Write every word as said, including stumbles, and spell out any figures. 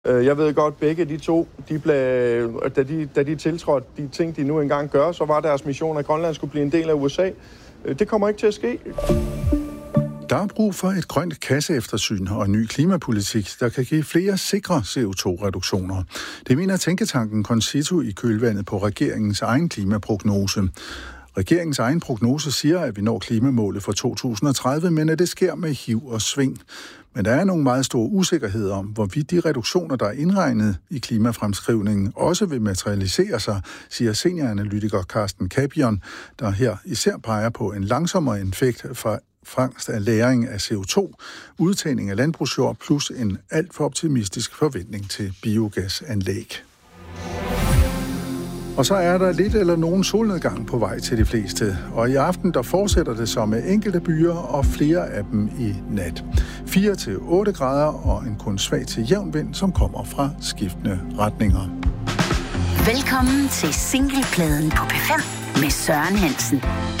Jeg ved godt, begge de to, de blev, da, de, da de tiltrådte de ting, de nu engang gør, så var deres mission, at Grønland skulle blive en del af U S A. Det kommer ikke til at ske. Der er brug for et grønt kasseeftersyn og en ny klimapolitik, der kan give flere sikre C O to reduktioner. Det mener tænketanken Concito i kølvandet på regeringens egen klimaprognose. Regeringens egen prognose siger, at vi når klimamålet for to tusind og tredive, men at det sker med hiv og sving. Men der er nogle meget store usikkerheder om, hvorvidt de reduktioner, der er indregnet i klimafremskrivningen, også vil materialisere sig, siger senioranalytiker Carsten Capion, der her især peger på en langsommere effekt fra fangst af lagring af C O to, udtagning af landbrugsjord plus en alt for optimistisk forventning til biogasanlæg. Og så er der lidt eller nogen solnedgang på vej til de fleste. Og i aften der fortsætter det så med enkelte byer og flere af dem i nat. fire til otte grader og en kun svag til jævn vind, som kommer fra skiftende retninger. Velkommen til singlepladen på P fem med Søren Hansen.